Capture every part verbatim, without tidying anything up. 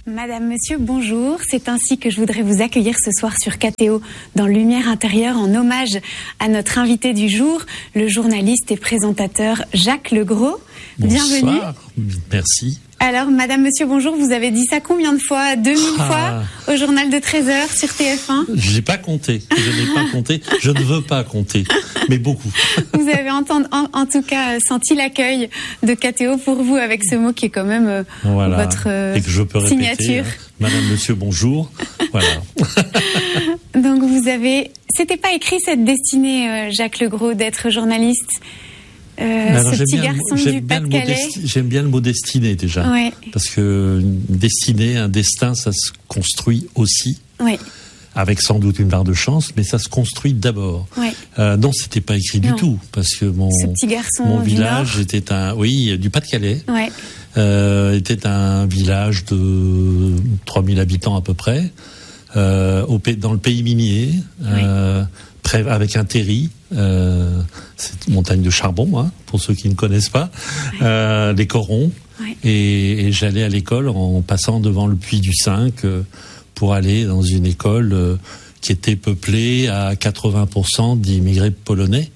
Madame, Monsieur, bonjour. C'est ainsi que je voudrais vous accueillir ce soir sur K T O dans Lumière Intérieure en hommage à notre invité du jour, le journaliste et présentateur Jacques Legros. Bonsoir. Bienvenue. Merci. Alors, Madame, Monsieur, bonjour. Vous avez dit ça combien de fois? deux mille Ah. fois au journal de treize heures sur T F un? J'ai pas compté. Je n'ai pas compté. Je ne veux pas compter. Mais beaucoup. Vous avez entendu, en, en tout cas senti l'accueil de K T O pour vous avec ce mot qui est quand même euh, Voilà. votre euh, Et que je peux répéter. signature. Hein. Madame, Monsieur, bonjour. Voilà. Donc vous avez... C'était pas écrit cette destinée, euh, Jacques Legros, d'être journaliste. Euh, Alors, ce j'aime petit bien le- garçon j'aime du bien le mot Pas-de-Calais. desti- J'aime bien le mot destiné déjà. Ouais. Parce que une destinée, un destin, ça se construit aussi. Oui, Avec sans doute une part de chance, mais ça se construit d'abord. oui. Euh, non, c'était pas écrit Non. du tout, parce que mon Ce petit garçon mon du village était un, oui, du Pas-de-Calais, Ouais. euh, était un village de trois mille habitants à peu près, euh, au, pa- dans le pays minier, euh, près, avec un terri, euh, c'est une montagne de charbon, hein, pour ceux qui ne connaissent pas, euh, les corons, Ouais. et, et j'allais à l'école en passant devant le puits du Cinq. Euh, pour aller dans une école euh, qui était peuplée à quatre-vingts pour cent d'immigrés polonais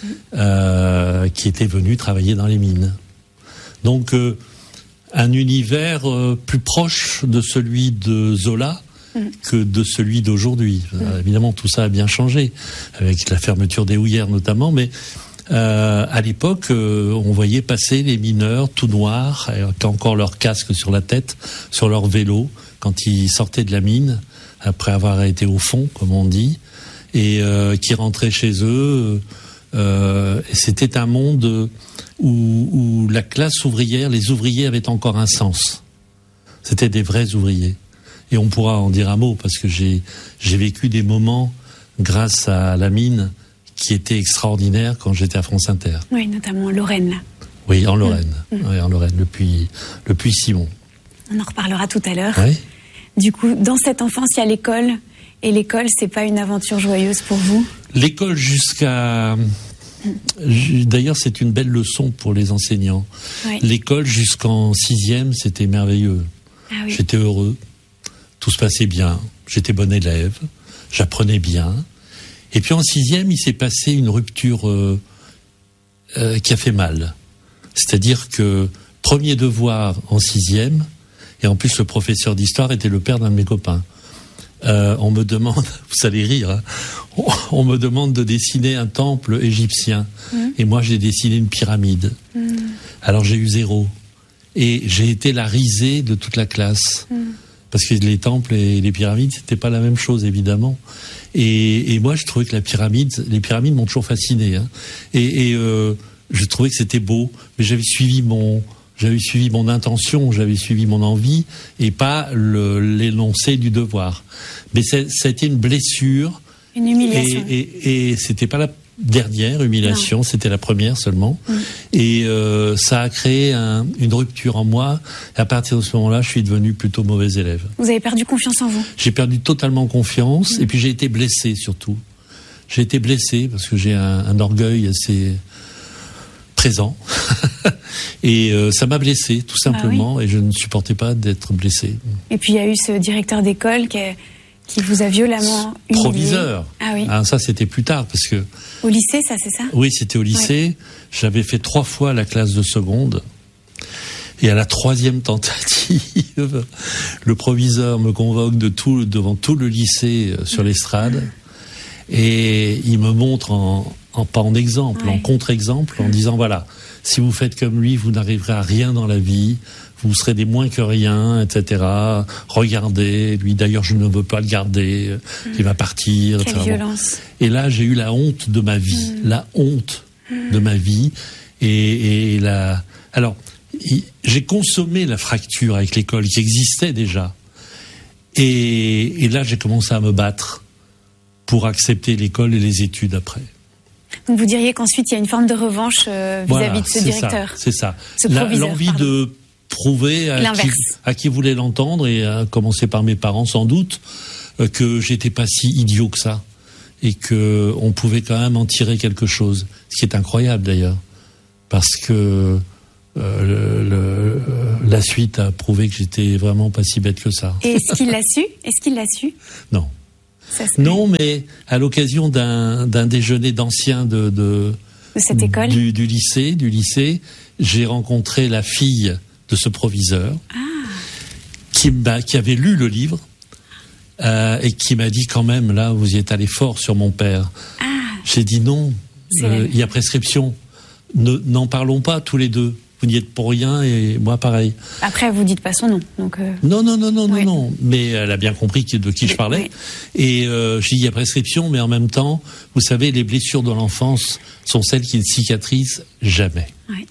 euh, qui étaient venus travailler dans les mines. Donc euh, un univers euh, plus proche de celui de Zola que de celui d'aujourd'hui. Euh, évidemment, tout ça a bien changé, avec la fermeture des houillères notamment, mais euh, à l'époque, euh, on voyait passer les mineurs tout noirs, avec encore leur casque sur la tête, sur leur vélo, quand ils sortaient de la mine, après avoir été au fond, comme on dit, et euh, qui rentraient chez eux. Euh, et c'était un monde où, où la classe ouvrière, les ouvriers avaient encore un sens. C'était des vrais ouvriers. Et on pourra en dire un mot, parce que j'ai, j'ai vécu des moments, grâce à la mine, qui étaient extraordinaires quand j'étais à France Inter. Oui, notamment en Lorraine. Là. Oui, en Lorraine. Oui, en Lorraine, le puits, le puits Simon. On en reparlera tout à l'heure. Oui. Du coup, dans cette enfance, il y a l'école. Et l'école, c'est pas une aventure joyeuse pour vous? L'école jusqu'à... D'ailleurs, c'est une belle leçon pour les enseignants. Oui. L'école jusqu'en sixième, c'était merveilleux. Ah oui. J'étais heureux. Tout se passait bien. J'étais bon élève. J'apprenais bien. Et puis en sixième, il s'est passé une rupture euh, euh, qui a fait mal. C'est-à-dire que premier devoir en sixième, et en plus le professeur d'histoire était le père d'un de mes copains. Euh, on me demande, vous allez rire, hein, on, on me demande de dessiner un temple égyptien, mmh. et moi j'ai dessiné une pyramide. Mmh. Alors j'ai eu zéro, et j'ai été la risée de toute la classe, mmh. parce que les temples et les pyramides c'était pas la même chose évidemment. Et, et moi je trouvais que la pyramide, les pyramides m'ont toujours fasciné, hein, et, et euh, je trouvais que c'était beau, mais j'avais suivi mon J'avais suivi mon intention, j'avais suivi mon envie, et pas le, l'énoncé du devoir. Mais c'est, ça a été une blessure. Une humiliation. Et, et, et c'était pas la dernière humiliation, non. C'était la première seulement. Mm. Et euh, ça a créé un, une rupture en moi. Et à partir de ce moment-là, je suis devenu plutôt mauvais élève. Vous avez perdu confiance en vous? J'ai perdu totalement confiance, mm. et puis j'ai été blessé surtout. J'ai été blessé parce que j'ai un, un orgueil assez présent. Et euh, ça m'a blessé, tout simplement, ah oui. Et je ne supportais pas d'être blessé. Et puis il y a eu ce directeur d'école qui, a, qui vous a violemment humilié. Proviseur. Ah oui. Ah, ça, c'était plus tard, parce que... Au lycée, ça, c'est ça? Oui, c'était au lycée. Oui. J'avais fait trois fois la classe de seconde. Et à la troisième tentative, le proviseur me convoque de tout, devant tout le lycée sur l'estrade. Et il me montre en... En, pas en exemple, ouais. En contre-exemple, en disant voilà, si vous faites comme lui, vous n'arriverez à rien dans la vie, vous serez des moins que rien, et cetera. Regardez, lui d'ailleurs je ne veux pas le garder, mmh. il va partir. Quelle violence. Et là j'ai eu la honte de ma vie, mmh. la honte mmh. de ma vie, et, et la. Alors j'ai consommé la fracture avec l'école qui existait déjà, et, et là j'ai commencé à me battre pour accepter l'école et les études après. Donc vous diriez qu'ensuite il y a une forme de revanche euh, vis-à-vis voilà, de ce directeur. C'est ça, ce c'est ça. La, l'envie pardon. de prouver à qui, à qui voulait l'entendre, et à commencer par mes parents sans doute, euh, que j'étais pas si idiot que ça, et que on pouvait quand même en tirer quelque chose. Ce qui est incroyable d'ailleurs, parce que euh, le, le, la suite a prouvé que j'étais vraiment pas si bête que ça. Et est-ce qu'il l'a su? Est-ce qu'il l'a su? Non. Ça se non, mais à l'occasion d'un, d'un déjeuner d'anciens de, de, de cette école, du, du lycée, du lycée, j'ai rencontré la fille de ce proviseur ah. qui, bah, qui avait lu le livre euh, et qui m'a dit quand même, là, vous y êtes allé fort sur mon père. Ah. J'ai dit non, euh, il y a prescription. Ne, n'en parlons pas tous les deux. Vous n'y êtes pour rien et moi pareil. Après, vous dites pas son nom, donc. Euh... Non, non, non, non, ouais. non, non. Mais elle a bien compris de qui je parlais. Ouais. Et euh, j'ai dit il y a prescription, mais en même temps, vous savez, les blessures de l'enfance sont celles qui ne cicatrisent jamais. Ouais.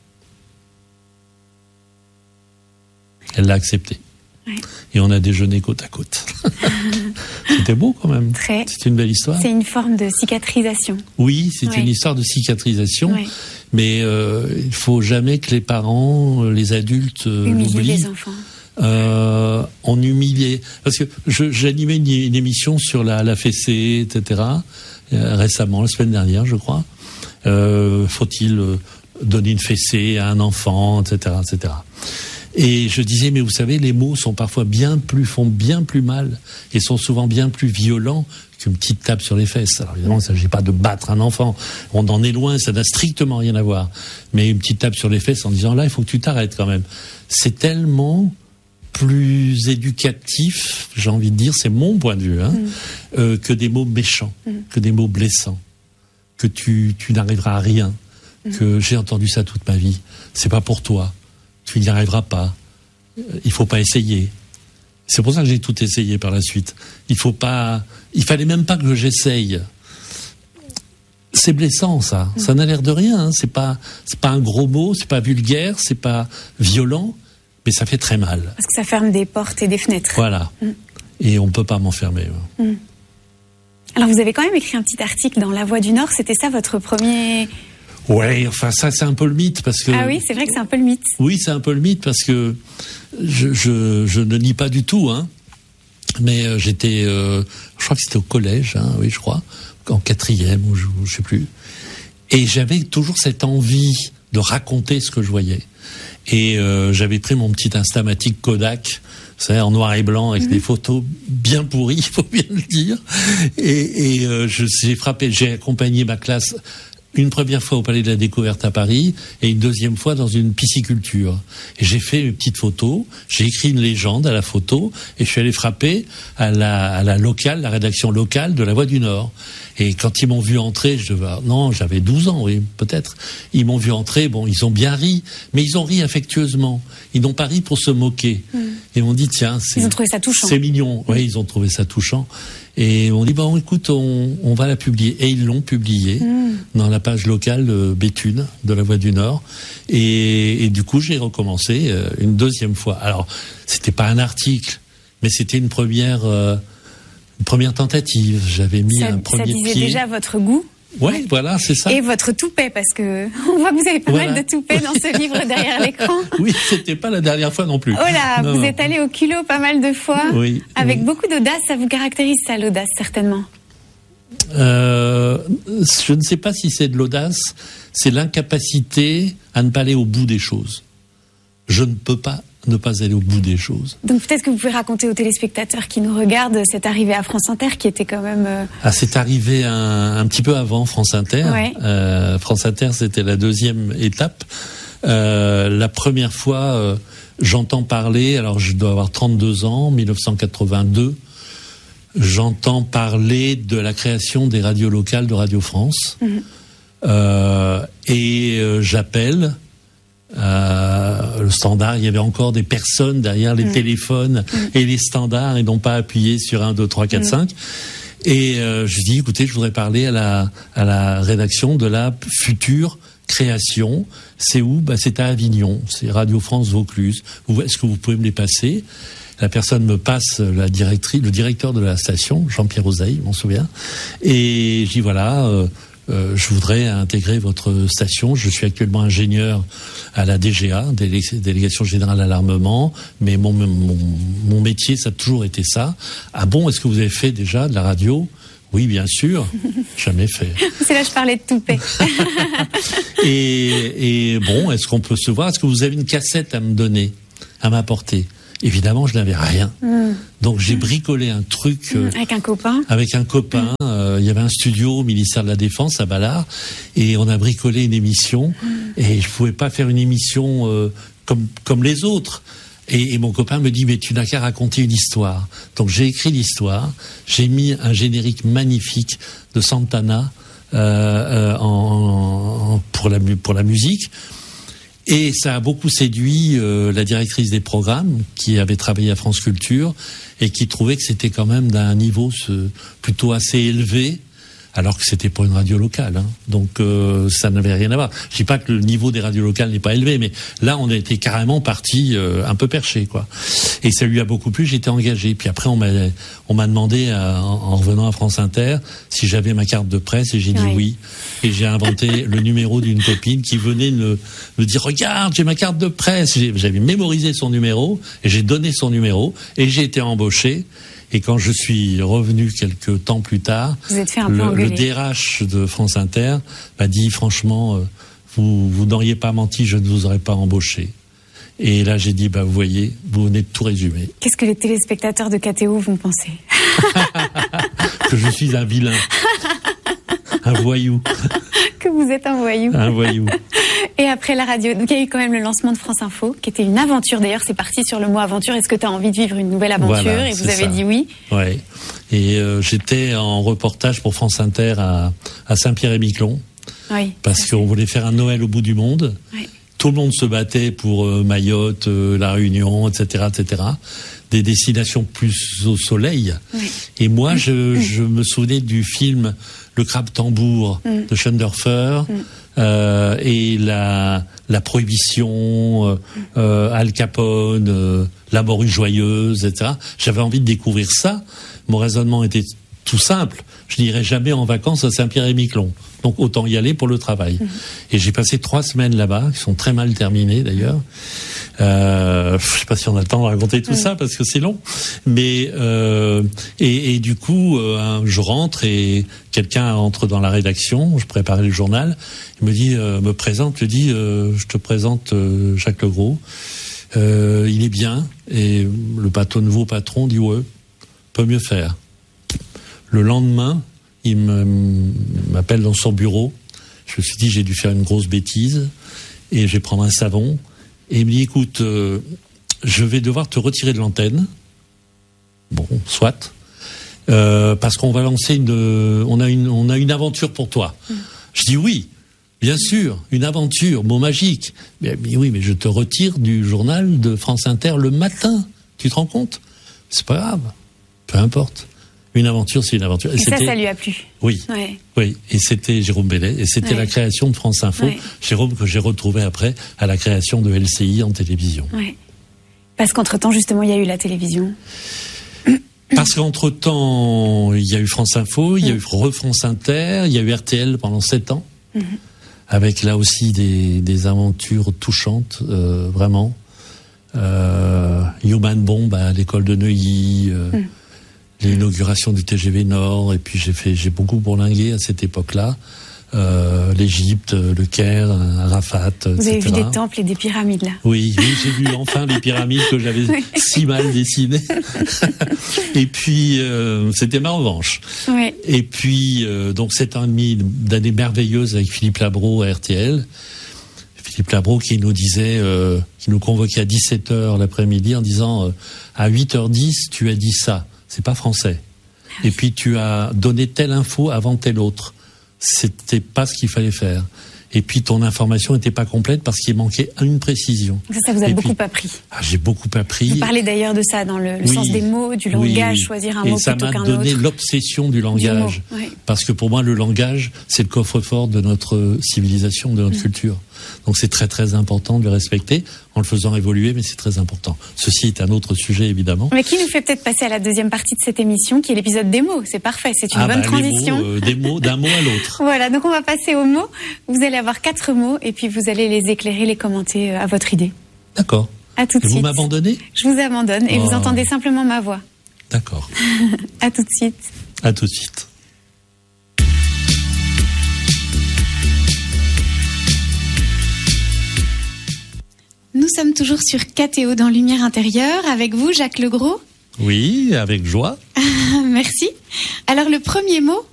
Elle l'a accepté. Ouais. Et on a déjeuné côte à côte. C'était beau quand même. Très. C'est une belle histoire. C'est une forme de cicatrisation. Oui, c'est ouais. une histoire de cicatrisation. Ouais. Mais euh, il faut jamais que les parents, les adultes euh, humilier l'oublient. les enfants. Euh, on humiliait. Parce que je, j'animais une, une émission sur la, la fessée, et cetera. Euh, récemment, la semaine dernière, je crois. Euh, faut-il euh, donner une fessée à un enfant, et cetera, et cetera. Et je disais, mais vous savez, les mots sont parfois bien plus, font bien plus mal et sont souvent bien plus violents qu'une petite tape sur les fesses. Alors évidemment, il ne s'agit pas de battre un enfant. On en est loin, ça n'a strictement rien à voir. Mais une petite tape sur les fesses en disant, là, il faut que tu t'arrêtes quand même. C'est tellement plus éducatif, j'ai envie de dire, c'est mon point de vue, hein, mmh. euh, que des mots méchants, mmh. que des mots blessants, que tu, tu n'arriveras à rien, mmh. que j'ai entendu ça toute ma vie. C'est pas pour toi. Tu n'y arriveras pas. Il faut pas essayer. C'est pour ça que j'ai tout essayé par la suite. Il faut pas. Il fallait même pas que j'essaye. C'est blessant, ça. Ça n'a l'air de rien. Hein. C'est pas. C'est pas un gros mot. C'est pas vulgaire. C'est pas violent. Mais ça fait très mal. Parce que ça ferme des portes et des fenêtres. Voilà. Mm. Et on peut pas m'enfermer. Mm. Alors vous avez quand même écrit un petit article dans La Voix du Nord. C'était ça votre premier. Ouais, enfin ça c'est un peu le mythe parce que. Ah oui, c'est vrai que c'est un peu le mythe. Oui, c'est un peu le mythe parce que je je, je ne nie pas du tout, hein. Mais euh, j'étais, euh, je crois que c'était au collège, hein, oui, je crois, en quatrième ou je, je sais plus. Et j'avais toujours cette envie de raconter ce que je voyais. Et euh, j'avais pris mon petit Instamatic Kodak, vous savez, en noir et blanc avec mmh. des photos bien pourries, il faut bien le dire. Et, et euh, je, j'ai frappé, j'ai accompagné ma classe. Une première fois au Palais de la Découverte à Paris et une deuxième fois dans une pisciculture. Et j'ai fait mes petites photos, j'ai écrit une légende à la photo et je suis allé frapper à la, à la locale, la rédaction locale de La Voix du Nord. Et quand ils m'ont vu entrer, je devais, non, j'avais douze ans, oui, peut-être. Ils m'ont vu entrer, bon, ils ont bien ri, mais ils ont ri affectueusement. Ils n'ont pas ri pour se moquer. Mmh. Et on dit, tiens, c'est, ils ont trouvé ça touchant. C'est mignon. Oui, ils ont trouvé ça touchant. Et on dit, bon, écoute, on, on va la publier. Et ils l'ont publiée mmh. dans la page locale euh, Béthune de La Voix du Nord. Et, et du coup, j'ai recommencé euh, une deuxième fois. Alors, c'était pas un article, mais c'était une première, euh, une première tentative. J'avais mis ça, un premier pied. Ça disait déjà votre goût. Ouais, ouais, voilà, c'est ça. Et votre toupet, parce que on voit que vous avez pas voilà. mal de toupet dans ce livre derrière l'écran. Oui, c'était pas la dernière fois non plus. Oh là, non, vous non. êtes allé au culot pas mal de fois. Oui. Avec oui. beaucoup d'audace, ça vous caractérise ça, l'audace, certainement. Euh, je ne sais pas si c'est de l'audace, c'est l'incapacité à ne pas aller au bout des choses. Je ne peux pas ne pas aller au bout des choses. Donc peut-être que vous pouvez raconter aux téléspectateurs qui nous regardent cette arrivée à France Inter qui était quand même... Euh... Ah, c'est arrivé un, un petit peu avant France Inter. Ouais. Euh, France Inter, c'était la deuxième étape. Euh, la première fois, euh, j'entends parler, alors je dois avoir trente-deux ans, dix-neuf cent quatre-vingt-deux, j'entends parler de la création des radios locales de Radio France. Mmh. Euh, et euh, j'appelle... Euh, le standard, il y avait encore des personnes derrière les mmh. téléphones mmh. et les standards et non pas appuyé sur un, deux, trois, quatre, mmh. cinq. Et euh, je dis, écoutez, je voudrais parler à la, à la rédaction de la future création. C'est où? Bah, c'est à Avignon. C'est Radio France Vaucluse. Est-ce que vous pouvez me les passer? La personne me passe la directrice, le directeur de la station, Jean-Pierre Oseille, je m'en souviens. Et je dis, voilà, euh, Euh, je voudrais intégrer votre station. Je suis actuellement ingénieur à la D G A, Délé- Délégation Générale à l'Armement, mais mon, mon, mon métier, ça a toujours été ça. Ah bon, est-ce que vous avez fait déjà de la radio? Oui, bien sûr. Jamais fait. C'est là que je parlais de toupet. et, et bon, est-ce qu'on peut se voir? Est-ce que vous avez une cassette à me donner, à m'apporter? Évidemment, je n'avais rien. Mmh. Donc j'ai bricolé un truc euh, avec un copain. Avec un copain. Mmh. Euh, il y avait un studio au ministère de la Défense à Ballard, et on a bricolé une émission. Mmh. Et je pouvais pas faire une émission euh, comme comme les autres. Et, et mon copain me dit, mais tu n'as qu'à raconter une histoire. Donc j'ai écrit l'histoire. J'ai mis un générique magnifique de Santana euh, euh, en, en, pour la pour la musique. Et ça a beaucoup séduit euh, la directrice des programmes qui avait travaillé à France Culture et qui trouvait que c'était quand même d'un niveau ce, plutôt assez élevé, alors que c'était pas une radio locale. Hein. Donc euh, ça n'avait rien à voir. Je dis pas que le niveau des radios locales n'est pas élevé, mais là on a été carrément parti euh, un peu perché, quoi. Et ça lui a beaucoup plu. J'étais engagé. Puis après on m'a on m'a demandé à, en, en revenant à France Inter si j'avais ma carte de presse, et j'ai dit oui. oui. Et j'ai inventé le numéro d'une copine qui venait me, me dire, regarde, j'ai ma carte de presse. J'avais mémorisé son numéro et j'ai donné son numéro et j'ai été embauché. Et quand je suis revenu quelques temps plus tard, vous êtes fait un le, peu engueuler. Le D R H de France Inter m'a dit, franchement, euh, vous, vous n'auriez pas menti, je ne vous aurais pas embauché. Et là, j'ai dit, bah, vous voyez, vous venez de tout résumer. Qu'est-ce que les téléspectateurs de K T O vont penser? Que je suis un vilain. Un voyou. Que vous êtes un voyou. Un voyou. Et après la radio, donc il y a eu quand même le lancement de France Info, qui était une aventure. D'ailleurs, c'est parti sur le mot aventure. Est-ce que tu as envie de vivre une nouvelle aventure? Voilà, et vous avez ça. dit oui. Ouais. Et euh, j'étais en reportage pour France Inter à, à Saint-Pierre-et-Miquelon. Oui. Parce qu'on voulait faire un Noël au bout du monde. Oui. Tout le monde se battait pour euh, Mayotte, euh, La Réunion, et cetera, et cetera. Des destinations plus au soleil. Oui. Et moi, mmh. je, je me souvenais du film Le Crabe Tambour mmh. de Schoendoerfer. Mmh. Euh, et la, la prohibition, euh, euh, Al Capone, euh, la morue joyeuse, et cetera. J'avais envie de découvrir ça. Mon raisonnement était tout simple. Je n'irai jamais en vacances à Saint-Pierre-et-Miquelon. Donc autant y aller pour le travail. Mmh. Et j'ai passé trois semaines là-bas, qui sont très mal terminées d'ailleurs. Euh, je sais pas si on a le temps de raconter tout mmh. ça parce que c'est long. Mais euh, et, et du coup, euh, je rentre et quelqu'un entre dans la rédaction. Je préparais le journal. Il me dit, euh, me présente, me dit, euh, je te présente euh, Jacques Legros. Euh, il est bien. Et le patron, nouveau patron, dit ouais, peut mieux faire. Le lendemain, il me, m'appelle dans son bureau. Je me suis dit, j'ai dû faire une grosse bêtise. Et je vais prendre un savon. Et il me dit, écoute, euh, je vais devoir te retirer de l'antenne. Bon, soit. Euh, parce qu'on va lancer une, on a une, on a une aventure pour toi. Mmh. Je dis oui, bien sûr, une aventure, mot magique. Mais, mais oui, mais je te retire du journal de France Inter le matin. Tu te rends compte? C'est pas grave. Peu importe. Une aventure, c'est une aventure. Et, et ça, ça lui a plu. Oui, ouais. oui. Et c'était Jérôme Bellet. Et c'était ouais. la création de France Info. Ouais. Jérôme que j'ai retrouvé après à la création de L C I en télévision. Ouais. Parce qu'entre-temps, justement, il y a eu la télévision. Parce qu'entre-temps, il y a eu France Info, il y a eu Re-France Inter, il y a eu R T L pendant sept ans. Mm-hmm. Avec là aussi des, des aventures touchantes, euh, vraiment. Euh, Human Bomb à l'école de Neuilly. Euh, mm. L'inauguration du T G V Nord, et puis j'ai fait, j'ai beaucoup bourlingué à cette époque-là. Euh, L'Égypte, le Caire, Arafat, et cetera. Vous avez vu des temples et des pyramides là. Oui, oui, j'ai vu enfin les pyramides que j'avais oui. si mal dessinées. Et puis euh, c'était ma revanche. Oui. Et puis euh, donc sept ans et demi d'années merveilleuses avec Philippe Labro à R T L. Philippe Labro qui nous disait, euh, qui nous convoquait à dix-sept heures l'après-midi en disant euh, à huit heures dix tu as dit ça. C'est pas français. Et puis tu as donné telle info avant telle autre. C'était pas ce qu'il fallait faire. Et puis ton information n'était pas complète parce qu'il manquait une précision. Ça, ça vous a et beaucoup puis, appris. Ah, j'ai beaucoup appris. Vous parlez d'ailleurs de ça dans le, le oui, sens des mots, du langage, oui, oui. choisir un et mot plutôt qu'un autre. Et ça m'a donné l'obsession du langage. Du oui. Parce que pour moi, le langage, c'est le coffre-fort de notre civilisation, de notre mmh. culture. Donc c'est très très important de le respecter en le faisant évoluer, mais c'est très important. Ceci est un autre sujet évidemment. Mais qui nous fait peut-être passer à la deuxième partie de cette émission, qui est l'épisode des mots. C'est parfait, c'est une ah bonne bah, transition. Les mots, euh, des mots, d'un mot à l'autre. Voilà, donc on va passer aux mots. Vous allez avoir quatre mots et puis vous allez les éclairer, les commenter à votre idée. D'accord. À tout de et suite. Vous m'abandonnez ? Je vous abandonne et oh. vous entendez simplement ma voix. D'accord. À tout de suite. À tout de suite. nous sommes toujours sur K T O dans Lumière intérieure, avec vous, Jacques Legros. Oui, avec joie. Merci. Alors, le premier mot,